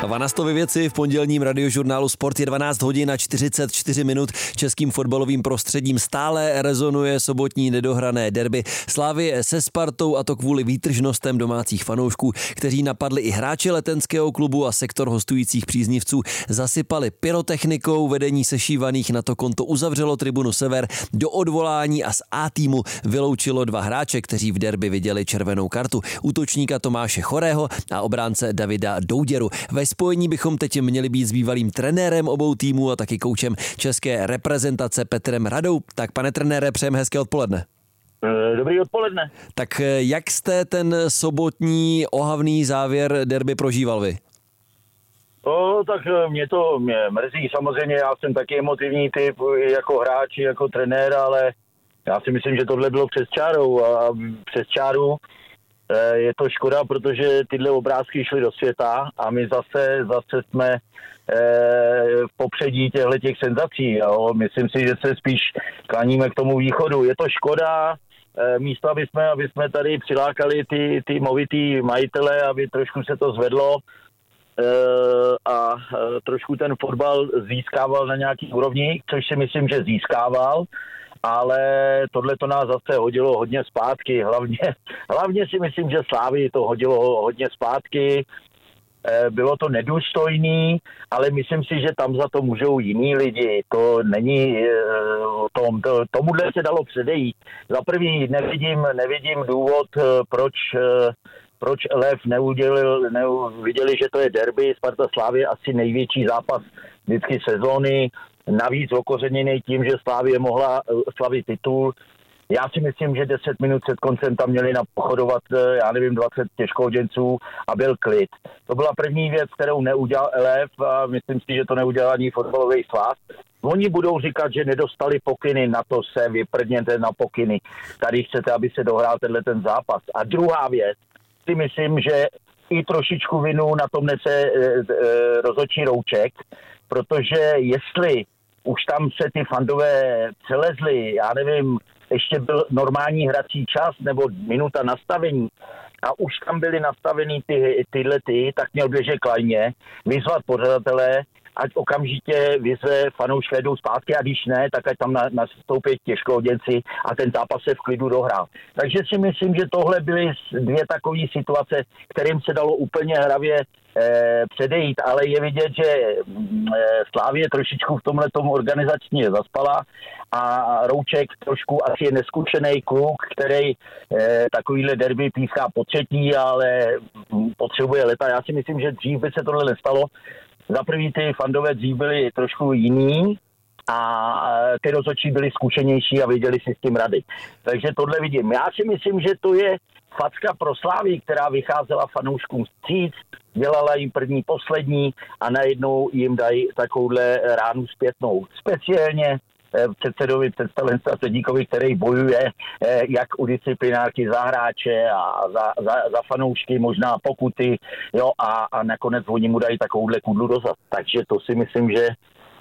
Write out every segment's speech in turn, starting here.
Vanastovy věci v pondělním radiožurnálu Sport je 12 hodin a 44 minut. Českým fotbalovým prostředím stále rezonuje sobotní nedohrané derby Slavie se Spartou, a to kvůli výtržnostem domácích fanoušků, kteří napadli i hráče Letenského klubu a sektor hostujících příznivců zasypali pyrotechnikou. Vedení sešívaných na to konto uzavřelo tribunu Sever do odvolání a z A týmu vyloučilo 2 hráče, kteří v derby viděli červenou kartu. Útočníka Tomáše Chorého a obránce Davida Douděru. Ve spojení bychom teď měli být s bývalým trenérem obou týmů a taky koučem české reprezentace Petrem Radou. Tak pane trenére, přejeme hezké odpoledne. Dobrý odpoledne. Tak jak jste ten sobotní ohavný závěr derby prožíval vy? Tak mě mrzí, samozřejmě já jsem taky emotivní typ jako hráč, jako trenér, ale já si myslím, že tohle bylo přes čárou a přes čáru je to škoda, protože tyhle obrázky šly do světa a my zase jsme v popředí těch senzací. Jo. Myslím si, že se spíš kláníme k tomu východu. Je to škoda, místo, aby jsme tady přilákali ty movitý majitele, aby trošku se to zvedlo a trošku ten fotbal získával na nějaký úrovni, což si myslím, že získával, ale tohle to nás zase hodilo hodně zpátky. Hlavně si myslím, že Slávii to hodilo hodně zpátky. Bylo to nedůstojný, ale myslím si, že tam za to můžou jiní lidi. To není, tomuhle se dalo předejít. Za první nevidím důvod, proč LF viděli, že to je derby. Sparta Slavie asi největší zápas vždycky sezóny. Navíc okořeněný tím, že Slavie mohla slavit titul. Já si myslím, že 10 minut před koncem tam měli napochodovat, 20 těžkohoděnců a byl klid. To byla první věc, kterou neudělal LF a myslím si, že to neudělal ani fotbalový svaz. Oni budou říkat, že nedostali pokyny, na to se vyprdněte na pokyny. Tady chcete, aby se dohrál ten zápas. A druhá věc, si myslím, že i trošičku vinu na tom nese rozhodčí Rouček, protože jestli už tam se ty fandové přelezli, ještě byl normální hrací čas nebo minuta nastavení a už tam byly nastaveny tyhle, tak měl běžet klajně, vyzvat pořadatele, ať okamžitě vyzve fanoušky, jdou zpátky a když ne, tak ať tam nastoupí těžkohoděnci a ten zápas se v klidu dohrál. Takže si myslím, že tohle byly 2 takové situace, kterým se dalo úplně hravě předejít, ale je vidět, že Slávie trošičku v tomhle tomu organizačně zaspala a Rouček trošku asi je neskušený kluk, který takovýhle derby píská po třetí, ale potřebuje leta. Já si myslím, že dřív by se tohle nestalo. Za první ty fandové dřív byli trošku jiný a ty rozhodčí byli zkušenější a věděli si s tím rady. Takže tohle vidím. Já si myslím, že to je facka pro Slávii, která vycházela fanouškům vstříc, dělala jim první, poslední a najednou jim dají takovouhle ránu zpětnou. Speciálně předsedovi představenstva Sedíkovi, který bojuje jak u disciplinárky za hráče a za fanoušky, možná pokuty, jo, a nakonec oni mu dají takovouhle kudlu dozad. Takže to si myslím, že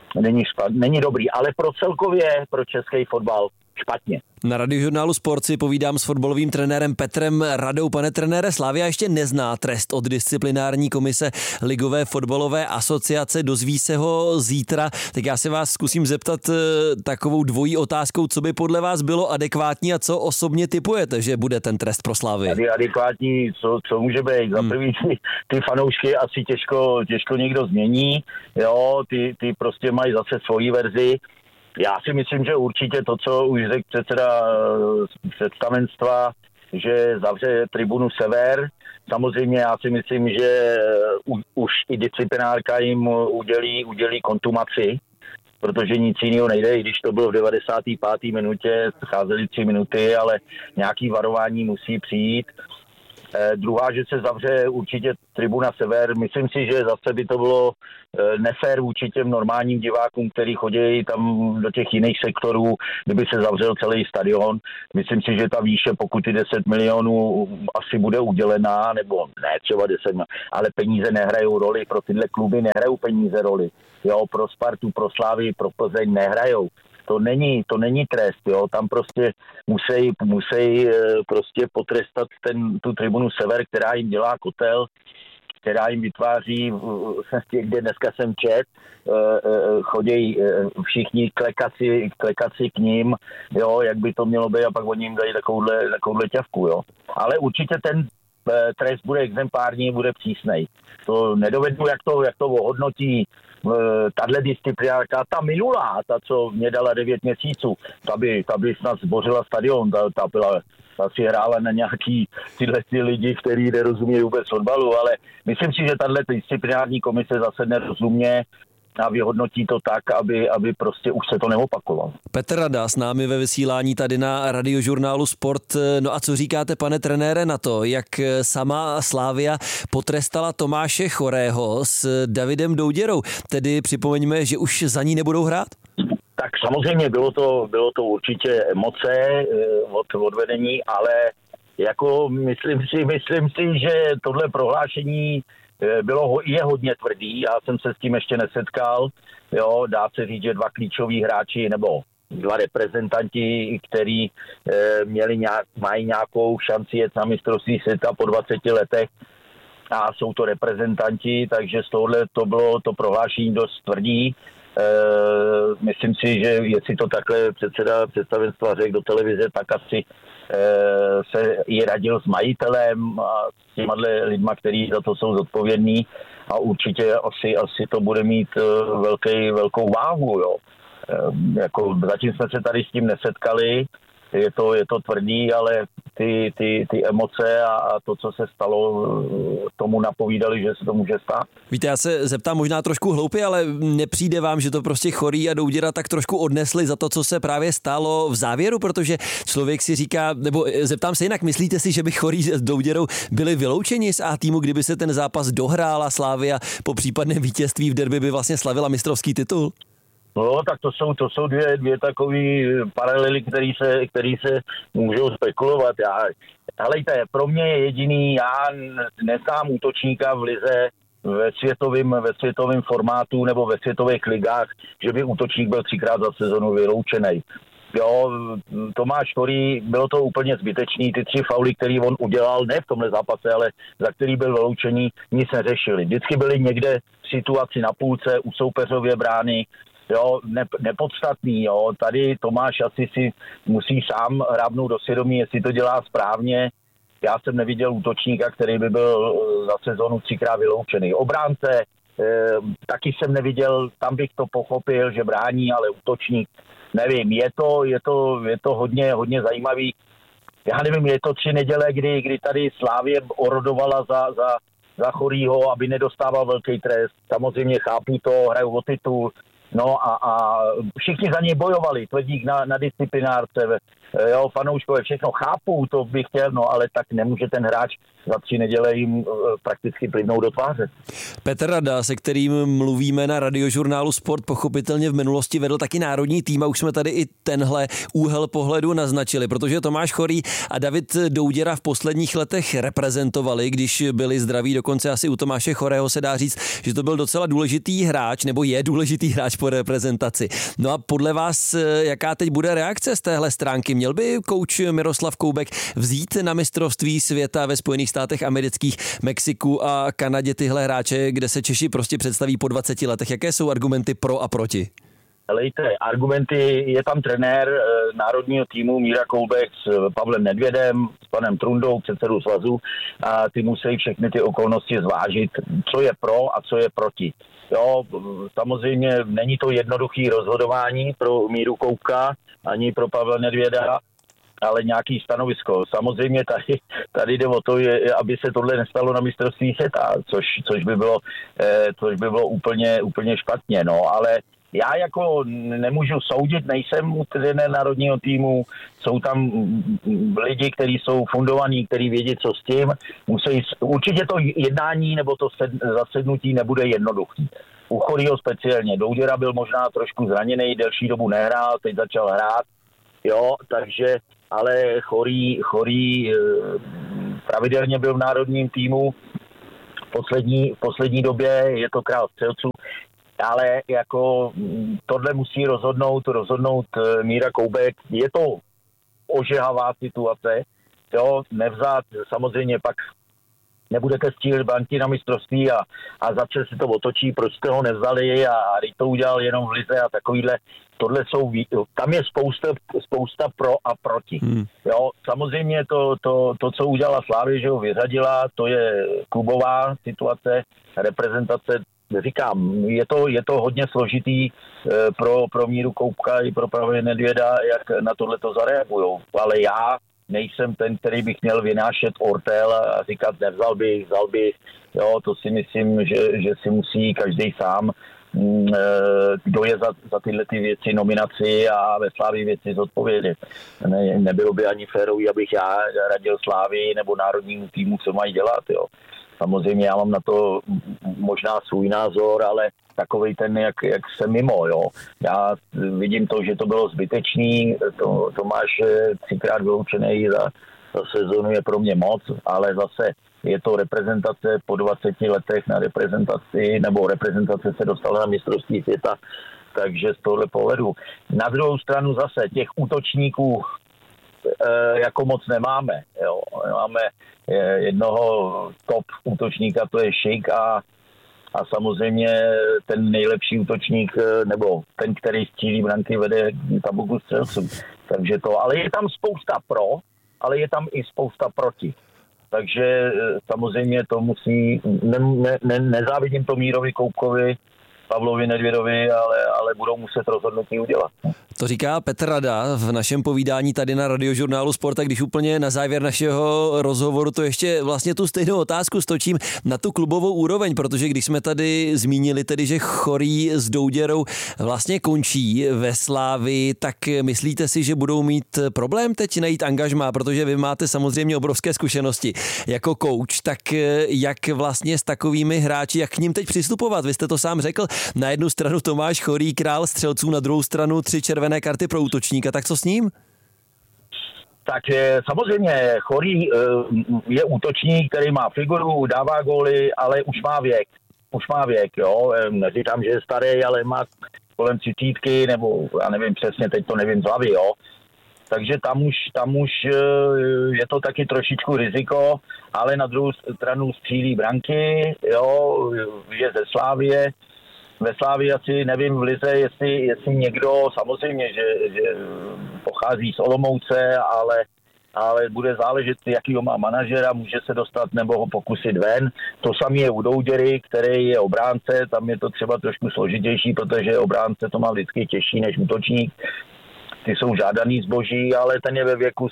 není dobrý, ale pro český fotbal špatně. Na radiožurnálu Sport si povídám s fotbalovým trenérem Petrem Radou. Pane trenére, Slavia ještě nezná trest od disciplinární komise Ligové fotbalové asociace, dozví se ho zítra, tak já se vás zkusím zeptat takovou dvojí otázkou, co by podle vás bylo adekvátní a co osobně tipujete, že bude ten trest pro Slavii? Tady adekvátní, co může být? Za první ty fanoušky asi těžko někdo změní, jo, ty prostě mají zase svoji verzi. Já si myslím, že určitě to, co už řekl předseda představenstva, že zavře tribunu Sever. Samozřejmě já si myslím, že už i disciplinárka jim udělí kontumaci, protože nic jiného nejde, i když to bylo v 95. minutě, scházely 3 minuty, ale nějaký varování musí přijít. Druhá, že se zavře určitě tribuna Sever. Myslím si, že zase by to bylo nefér vůči těm normálním divákům, kteří chodí tam do těch jiných sektorů, kdyby se zavřel celý stadion. Myslím si, že ta výše pokuty 10 milionů asi bude udělená, nebo ne třeba 10 milionů, ale peníze nehrajou roli, pro tyhle kluby nehrajou peníze roli. Jo, pro Spartu, pro Slávii, pro Plzeň nehrajou. To není trest, jo. Tam prostě musí prostě potrestat tu tribunu Sever, která jim dělá kotel, která jim vytváří, kde dneska jsem čet, chodějí všichni klekaci k ním, jo, jak by to mělo být, a pak oni jim dají takovouhle ťavku, jo. Ale určitě ten trest bude exemplární, bude přísnej. To nedovedu, jak to ohodnotí tahle disciplinárka, ta minulá, ta, co mě dala 9 měsíců, ta by snad zbořila stadion, ta si hrála na nějaký tyhle lidi, kteří nerozumějí vůbec fotbalu, ale myslím si, že tahle disciplinární komise zase nerozumně a vyhodnotí to tak, aby prostě už se to neopakovalo. Petr Rada s námi ve vysílání tady na Radiožurnálu Sport. No a co říkáte, pane trenére, na to, jak sama Slavia potrestala Tomáše Chorého s Davidem Douděrou? Tedy připomeňme, že už za ní nebudou hrát? Tak samozřejmě bylo to určitě emoce od vedení, ale jako myslím si, že tohle prohlášení je hodně tvrdý, já jsem se s tím ještě nesetkal, jo, dá se říct, že 2 klíčoví hráči nebo 2 reprezentanti, který mají nějakou šanci jet na mistrovství světa po 20 letech a jsou to reprezentanti, takže z tohohle to bylo to prohlášení dost tvrdý. Myslím si, že jestli to takhle předseda představenstva řekl do televize, tak asi se i radil s majitelem a s těma lidma, kteří za to jsou zodpovědní, a určitě asi to bude mít velkou váhu. Jo. Jako, zatím jsme se tady s tím nesetkali, je to tvrdý, ale ty emoce a to, co se stalo, tomu napovídali, že se to může stát. Víte, já se zeptám možná trošku hloupě, ale nepřijde vám, že to prostě Chorý a Douděra tak trošku odnesli za to, co se právě stalo v závěru, protože člověk si říká, nebo zeptám se jinak, myslíte si, že by Chorý s Douděrou byli vyloučeni z A týmu, kdyby se ten zápas dohrál a Slavia po případném vítězství v derby by vlastně slavila mistrovský titul? No, tak to jsou dvě takové paralely, který se můžou spekulovat. Helejte, pro mě je jediný, já neznám útočníka v lize ve světovém formátu nebo ve světových ligách, že by útočník byl 3krát za sezonu vyloučený. Jo, Tomáš Chorý, bylo to úplně zbytečný, ty 3 fauly, který on udělal, ne v tomhle zápase, ale za který byl vyloučený, nic neřešili. Vždycky byli někde v situaci na půlce u soupeřově brány, jo, nepodstatný, jo. Tady Tomáš asi si musí sám hrábnout do svědomí, jestli to dělá správně. Já jsem neviděl útočníka, který by byl za sezonu 3krát vyloučený. Obránce taky jsem neviděl, tam bych to pochopil, že brání, ale útočník, nevím, je to hodně zajímavý. Já nevím, je to 3 neděle, kdy tady Slavie orodovala za Chorýho, aby nedostával velký trest. Samozřejmě chápu to, hrajou o titul. No a všichni za něj bojovali, tvrdík na disciplinárce, jo, fanouškové, všechno chápu, to bych chtěl, no ale tak nemůže ten hráč za 3 neděle jim prakticky plivnout do tváře. Petr Rada, se kterým mluvíme na Radiožurnálu Sport, pochopitelně v minulosti vedl taky národní tým a už jsme tady i tenhle úhel pohledu naznačili, protože Tomáš Chorý a David Douděra v posledních letech reprezentovali, když byli zdraví, dokonce asi u Tomáše Chorého se dá říct, že to byl docela důležitý hráč, nebo je důležitý hráč po reprezentaci. No a podle vás, jaká teď bude reakce z téhle stránky? Měl by kouč Miroslav Koubek vzít na mistrovství světa ve Spojených státech amerických, Mexiku a Kanadě tyhle hráče, kde se Češi prostě představí po 20 letech? Jaké jsou argumenty pro a proti? Helejte, argumenty, je tam trenér národního týmu Míra Koubek s Pavlem Nedvědem, s panem Trundou, předsedou svazu, a ty musí všechny ty okolnosti zvážit, co je pro a co je proti. Jo, samozřejmě není to jednoduchý rozhodování pro Míru Koubka ani pro Pavla Nedvěda, ale nějaký stanovisko. Samozřejmě tady jde o to, aby se tohle nestalo na mistrovství světa, což by bylo úplně špatně, no, ale já jako nemůžu soudit, nejsem trenér národního týmu, jsou tam lidi, kteří jsou fundovaní, kteří vědí, co s tím. Určitě to jednání nebo to zasednutí nebude jednoduchý. U Chorýho speciálně. Douděra byl možná trošku zraněný, delší dobu nehrál, teď začal hrát, jo, takže, ale Chorý pravidelně byl v národním týmu v poslední době, je to král střelců, ale jako tohle musí rozhodnout Míra Koubek. Je to ožehavá situace, jo, nevzát, samozřejmě pak nebudete střílet banky na mistrovství a zase se to otočí, proč jste ho nevzali a teď to udělal jenom v lize a takovýhle. Tohle tam je spousta pro a proti. Jo, samozřejmě to, co udělala Slavie, že ho vyřadila, to je klubová situace, reprezentace. Říkám, je to hodně složitý pro Míru Koubka i pro Pavla Nedvěda, jak na tohle to zareagujou. Ale já nejsem ten, který bych měl vynášet ortel a říkat, nevzal bych, vzal bych. Jo, to si myslím, že si musí každý sám, kdo je za tyhle ty věci nominaci a ve Slavii věci zodpovědět. Nebylo by ani férový, abych já radil Slavii nebo národnímu týmu, co mají dělat. Jo. Samozřejmě já mám na to možná svůj názor, ale takovej ten, jak jsem mimo, jo. Já vidím to, že to bylo zbytečný, to máš 3krát vyloučený za sezonu je pro mě moc, ale zase je to reprezentace po 20 letech na reprezentaci, nebo reprezentace se dostala na mistrovství světa, takže z tohle pohledu. Na druhou stranu zase těch útočníků jako moc nemáme. Jo. Máme jednoho top útočníka, to je Šik a samozřejmě ten nejlepší útočník, nebo ten, který střílí branky, vede tabulku střelců. Takže to, ale je tam spousta pro, ale je tam i spousta proti. Takže samozřejmě to musí, nezávidím to Mírovi Koubkovi, Pavlovi Nedvědovi, ale budou muset rozhodnutí udělat. To říká Petr Rada v našem povídání tady na Radiožurnálu Sport, a když úplně na závěr našeho rozhovoru to ještě vlastně tu stejnou otázku stočím na tu klubovou úroveň, protože když jsme tady zmínili tedy, že Chorý s Douděrou vlastně končí ve Slavii, tak myslíte si, že budou mít problém teď najít angažmá, protože vy máte samozřejmě obrovské zkušenosti jako coach, tak jak vlastně s takovými hráči, jak k ním teď přistupovat? Vy jste to sám řekl, na jednu stranu Tomáš Chorý, král střelců, na druhou stranu 3 červené karty pro útočníka, tak co s ním? Tak samozřejmě Chorý je útočník, který má figuru, dává góly, ale už má věk, jo. Neříkám, že je starý, ale má kolem 30, nebo já nevím přesně, teď to nevím z hlavy, jo. Takže tam už je to taky trošičku riziko, ale na druhou stranu střílí branky, jo, je ze Slavie. Ve Slavii asi nevím v lize, jestli někdo, samozřejmě, že pochází z Olomouce, ale bude záležet, jakýho má manažera, může se dostat nebo ho pokusit ven. To samé je u Douděry, který je obránce, tam je to třeba trošku složitější, protože obránce to má vždycky těžší než útočník. Ty jsou žádaný zboží, ale ten je ve věku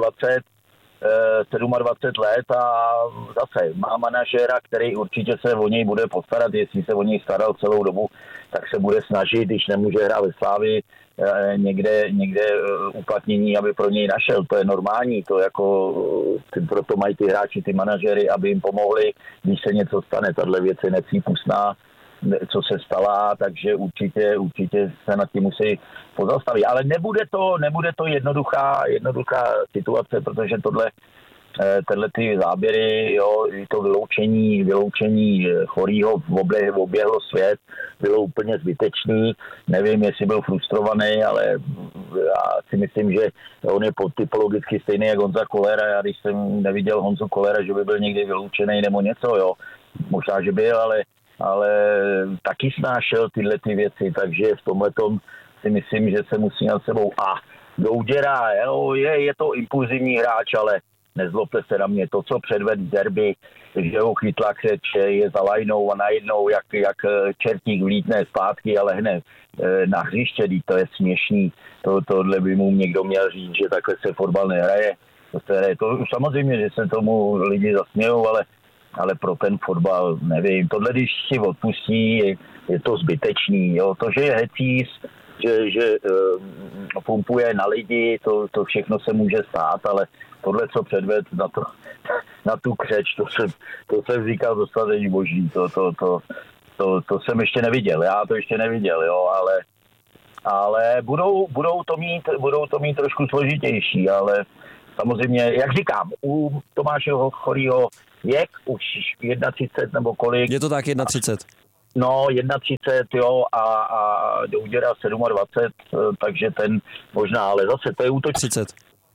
27 let a zase má manažera, který určitě se o něj bude postarat, jestli se o něj staral celou dobu, tak se bude snažit, když nemůže hrát ve Slavii, někde uplatnění, aby pro něj našel. To je normální, to jako proto mají ty hráči, ty manažery, aby jim pomohli, když se něco stane. Tahle věc je nepřípustná, co se stala, takže určitě se nad tím musí pozastavit. Ale nebude to jednoduchá situace, protože tyhle ty záběry, jo, to vyloučení Chorýho oběhlo svět, bylo úplně zbytečný. Nevím, jestli byl frustrovaný, ale já si myslím, že on je typologicky stejný jak Honza Kolera. Já když jsem neviděl Honzu Kolera, že by byl někdy vyloučený nebo něco, jo. Možná, že byl, ale taky snášel tyhle ty věci, takže v tomhletom si myslím, že se musí nad sebou. A Douděra, je to impulzivní hráč, ale nezlobte se na mě, to, co předvedl derby, že ho chytla křeč, je za lajnou a najednou, jak čertík vlítne zpátky a lehne na hřiště, to je směšný. Tohle by mu někdo měl říct, že takhle se fotbal nehraje. To samozřejmě, že se tomu lidi zasmějou, ale pro ten fotbal nevím. Tohle, když si odpustí, je to zbytečný. Jo. To, že je hecíř, že pumpuje na lidi, to všechno se může stát, ale tohle, co předved na tu křeč, to jsem říkal dostatečně boží. To jsem ještě neviděl. Já to ještě neviděl, jo, ale budou to mít trošku složitější, ale samozřejmě, jak říkám, u Tomáše Chorýho věk už 31 nebo kolik. Je to tak 31? No, 31, jo, a Douděra 27, takže ten možná, ale zase to je útočník. 30.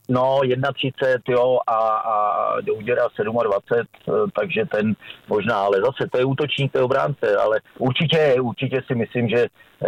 No, 31, jo, a Douděra 27, takže ten možná, ale zase to je útočník, to je obránce, ale určitě si myslím, že